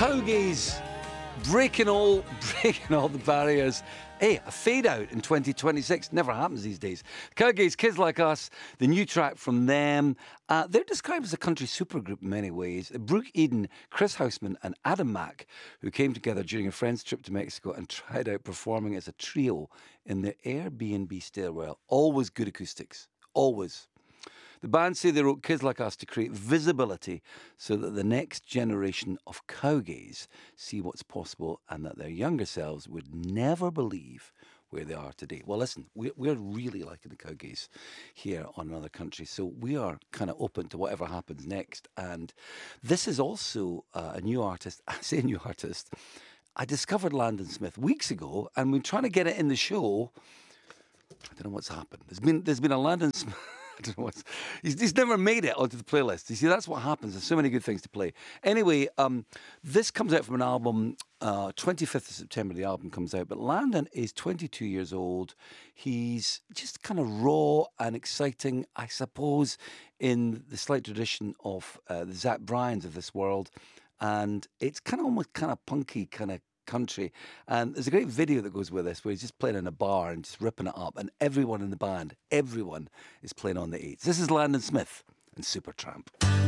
Cowgays breaking all the barriers. Hey, a fade out in 2026 never happens these days. Cowgays, Kids Like Us, the new track from them. They're described as a country supergroup in many ways. Brooke Eden, Chris Houseman, and Adam Mack, who came together during a friend's trip to Mexico and tried out performing as a trio in the Airbnb stairwell. Always good acoustics. Always. The band say they wrote Kids Like Us to create visibility so that the next generation of cowgays see what's possible and that their younger selves would never believe where they are today. Well, listen, we're really liking the cowgays here on Another Country, so we are kind of open to whatever happens next. And this is also a new artist. I say new artist. I discovered Landon Smith weeks ago, and we're trying to get it in the show. I don't know what's happened. There's been a Landon Smith. I don't know he's never made it onto the playlist. You see, that's what happens. There's so many good things to play. Anyway, this comes out from an album, 25th of September the album comes out. But Landon is 22 years old. He's just kind of raw and exciting, I suppose, in the slight tradition of the Zach Bryans of this world. And it's kind of almost kind of punky, kind of country, and there's a great video that goes with this where he's just playing in a bar and just ripping it up, and everyone in the band, everyone is playing on the eights. This is Landon Smith and Supertramp.